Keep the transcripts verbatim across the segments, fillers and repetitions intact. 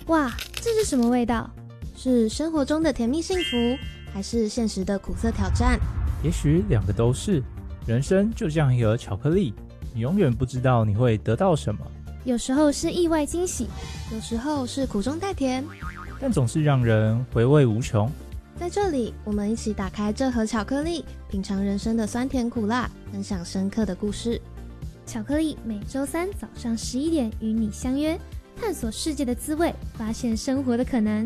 哇，这是什么味道？是生活中的甜蜜幸福，还是现实的苦涩挑战？ 也许两个都是。人生就像一盒巧克力，你永远不知道你会得到什么。 有时候是意外惊喜，有时候是苦中带甜， 但总是让人回味无穷。 在这里，我们一起打开这盒巧克力，品尝人生的酸甜苦辣，分享深刻的故事。巧克力每周三早上十一点与你相约，探索世界的滋味，发现生活的可能。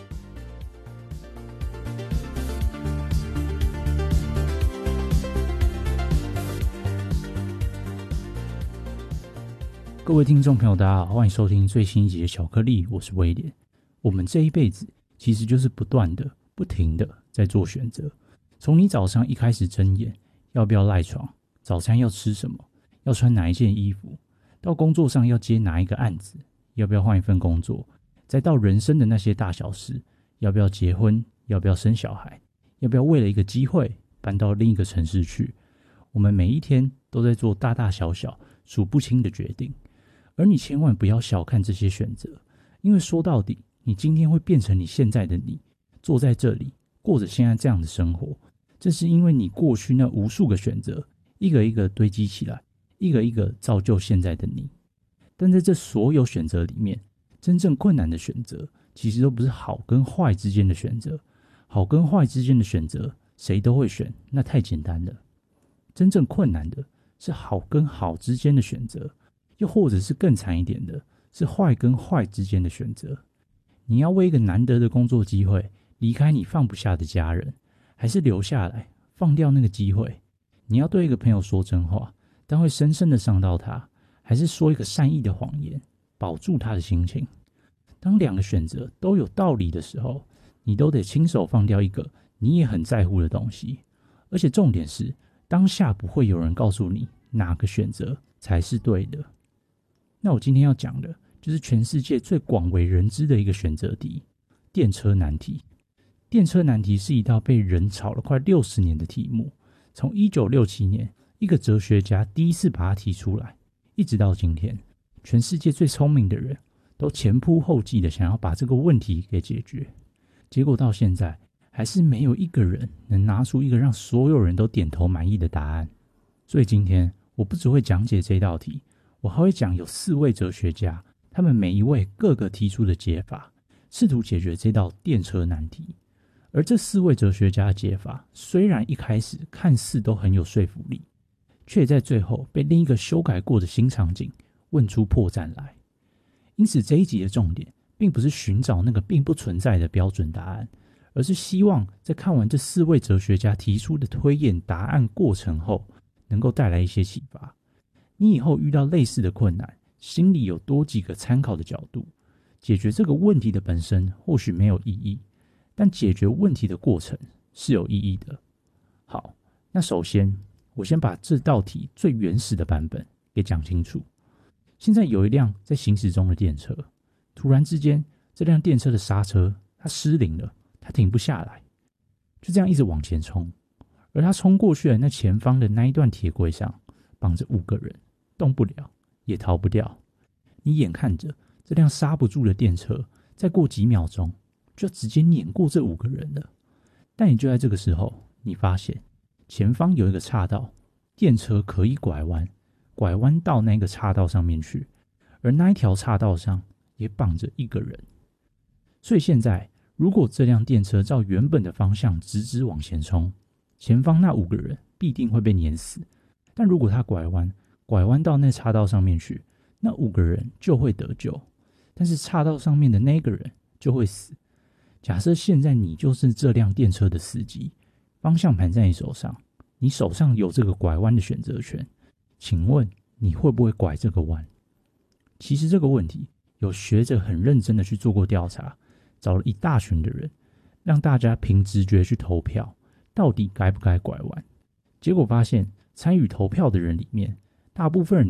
各位听众朋友大家好，欢迎收听最新一集的巧克力，我是威廉。我们这一辈子其实就是不断的不停的在做选择，从你早上一开始睁眼要不要赖床，早餐要吃什么，要穿哪一件衣服，到工作上要接哪一个案子，要不要换一份工作，再到人生的那些大小事，要不要结婚，要不要生小孩，要不要为了一个机会搬到另一个城市去。我们每一天都在做大大小小数不清的决定，而你千万不要小看这些选择，因为说到底，你今天会变成你现在的你，坐在这里过着现在这样的生活，这是因为你过去那无数个选择一个一个堆积起来，一个一个造就现在的你。但在这所有选择里面，真正困难的选择其实都不是好跟坏之间的选择，好跟坏之间的选择谁都会选，那太简单了。真正困难的是好跟好之间的选择，又或者是更惨一点的，是坏跟坏之间的选择。你要为一个难得的工作机会离开你放不下的家人，还是留下来放掉那个机会？你要对一个朋友说真话，但会深深的伤到他，还是说一个善意的谎言，保住他的心情？当两个选择都有道理的时候，你都得亲手放掉一个你也很在乎的东西。而且重点是，当下不会有人告诉你哪个选择才是对的。那我今天要讲的就是全世界最广为人知的一个选择题——电车难题。电车难题是一道被人吵了快六十年的题目，从一九六七年一个哲学家第一次把它提出来，一直到今天，全世界最聪明的人都前仆后继的想要把这个问题给解决，结果到现在还是没有一个人能拿出一个让所有人都点头满意的答案。所以今天我不只会讲解这道题，我还会讲有四位哲学家，他们每一位各个提出的解法，试图解决这道电车难题。而这四位哲学家的解法虽然一开始看似都很有说服力，却在最后被另一个修改过的新场景问出破绽来。因此这一集的重点并不是寻找那个并不存在的标准答案，而是希望在看完这四位哲学家提出的推演答案过程后，能够带来一些启发。你以后遇到类似的困难，心里有多几个参考的角度。解决这个问题的本身或许没有意义，但解决问题的过程是有意义的。好，那首先我先把这道题最原始的版本给讲清楚。现在有一辆在行驶中的电车，突然之间这辆电车的刹车它失灵了，它停不下来，就这样一直往前冲。而它冲过去的那前方的那一段铁轨上绑着五个人，动不了也逃不掉。你眼看着这辆刹不住的电车再过几秒钟就直接碾过这五个人了。但也就在这个时候，你发现前方有一个岔道，电车可以拐弯，拐弯到那个岔道上面去，而那一条岔道上也绑着一个人。所以现在如果这辆电车照原本的方向直直往前冲，前方那五个人必定会被碾死。但如果他拐弯，拐弯到那岔道上面去，那五个人就会得救，但是岔道上面的那个人就会死。假设现在你就是这辆电车的司机，方向盘在你手上，你手上有这个拐弯的选择权，请问你会不会拐这个弯？其实这个问题有学者很认真的去做过调查，找了一大群的人，让大家凭直觉去投票，到底该不该拐弯。结果发现参与投票的人里面，大部分人